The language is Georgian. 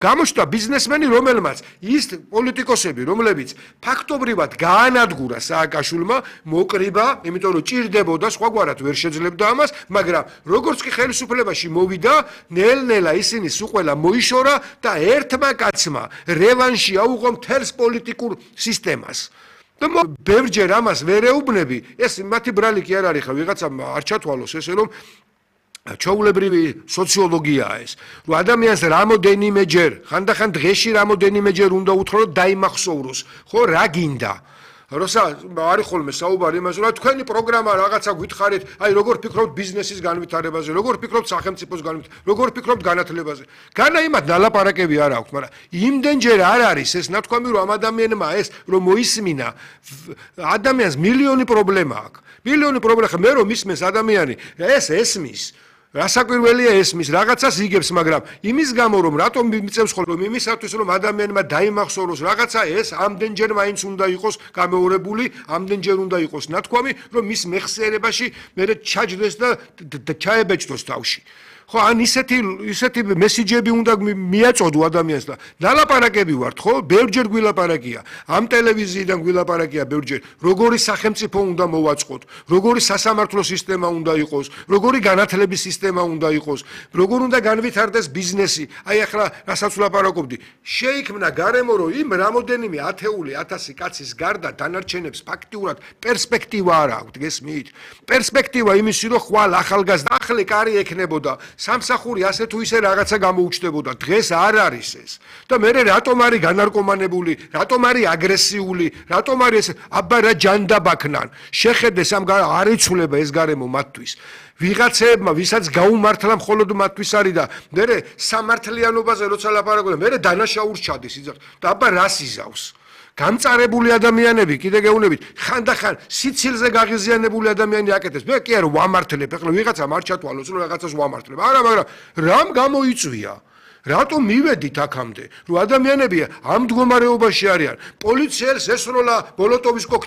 გამოჩნდა ბიზნესმენი, რომელმაც ის პოლიტიკოსები, რომლებიც ფაქტობრივად გაანადგურა სააკაშვილმა, მოკრიბა, იმიტომ რომ ჭირდებოდა, სხვაგვარად ვერ შეძლებდა ამას, მაგრამ როგორც კი ხელისუფლებაში მოვიდა, ნელ-ნელა ისინი სულ მოიშორა და ერთმა კაცმა რევანში აუღო მთელს პოლიტიკურ სისტემას. და ბევრჯერ ამას ვერ ეუბნები, ეს მათი ბრალი კი არ არის, ხა ვიღაცამ არ ჩათვალოს ესე რომ ჩვეულებრივი სოციოლოგიაა ეს, რომ ადამიანს რამოდენიმეჯერ, ხანდახან დღეში რამოდენიმეჯერ უნდა უთხრა, რომ დაიმახსოვროს, ხო, რა გინდა? როცა არის ხოლმე საუბარი იმაზე, რომ თქვენი პროგრამა რაღაცა გითხარით, აი როგორ ფიქრობთ ბიზნესის განვითარებაზე, როგორ ფიქრობთ სახელმწიფოს განვითარებაზე, როგორ ფიქრობთ განათლებაზე. განა იმათ ნალაპარაკები არ აქვს, მაგრამ იმდენჯერ არ არის ეს ნათქვამი, რომ ამ ადამიანმა ეს რომ მოისმინა, ადამიანს მილიონი პრობლემა აქვს. მილიონი პრობლემა, მე რომ ისმენს ადამიანი, ეს ესმის. რასაკვირველია ესმის, რაღაცას იგებს, მაგრამ იმის გამო რომ რატომ მიწევს ხოლმე, რომ იმისათვის რომ ადამიანმა დაიმახსოვროს რაღაცა, ეს ამდენჯერ მაინც უნდა იყოს გამეორებული, ამდენჯერ უნდა იყოს ნათქვამი, რომ მის მეხსიერებაში მე ჩაჯდეს და ჩაებეჭდოს თავში. ხო, ან ისეთი მესიჯები უნდა მიაწოდო ადამიანს და ნალაპარაკები ვართ, ხო? ბევრჯერ გვილაპარაკია. ამ ტელევიზიიდან გვილაპარაკია ბევრჯერ. როგორი სახელმწიფო უნდა მოვაწყოთ, როგორი სასამართლო სისტემა უნდა იყოს, როგორი განათლების სისტემა უნდა იყოს, როგორ უნდა განვითარდეს ბიზნესი. აი ახლა რასაც ვლაპარაკობდი, შეიქმნა გარემო, რომ იმ რამოდენიმე ათეული ათასი კაცის გარდა დანარჩენებს ფაქტიურად პერსპექტივა არ აქვს, გესმით? პერსპექტივა იმისი, რომ ხვალ ახალგაზრდა ახლე კარი ექნებოდა. სამსახური ასე თუ ისე რაღაცა გამოუჩნდებოდა. დღეს არ არის ეს. და მე რატომ არის განარკომანებული, რატომ არის აგრესიული, რატომ არის აბა რა ჯანდაბაქნან. შეხედეს ამ არ იცვლება ეს გარემო მათთვის. ვიღაცებმა, ვისაც გაუმართლა მხოლოდ მათთვის არის და მე სამართლიანობაზე როცა ლაპარაკობ, მე დანაშაურს ჩადის იძახ და აბა რას იზავს. გამწარებული ადამიანები, კიდე გეუბნებით, ხანდახან სიცილზე გაღიზიანებული ადამიანი აკეთებს. მე კი არ ვამართლებ, ეხლა ვიღაცამ არ ჩათვალოს, რომ რაღაცას ვამართლებ. არა, მაგრამ რამ გამოიწვია? რატომ მივედით აქამდე, რომ ადამიანები ამ მდგომარეობაში არიან? პოლიციელს ესროლა ბოლოტოვის